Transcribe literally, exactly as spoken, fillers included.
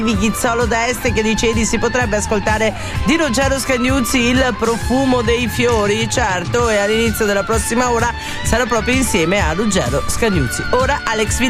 Ghizzolo d'Este che dicevi si potrebbe ascoltare di Ruggero Scagnuzzi Il profumo dei fiori, certo, e all'inizio della prossima ora sarà proprio insieme a Ruggero Scagnuzzi. Ora Alex Villani.